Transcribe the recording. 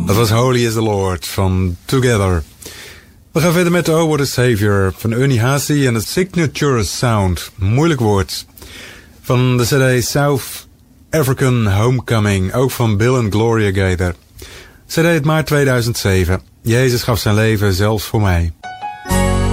Dat was Holy is the Lord van Together. We gaan verder met Oh What a Savior van Ernie Haase en het Signature Sound. Moeilijk woord. Van de CD South African Homecoming. Ook van Bill en Gloria Gaither. CD uit maart 2007. Jezus gaf zijn leven zelfs voor mij.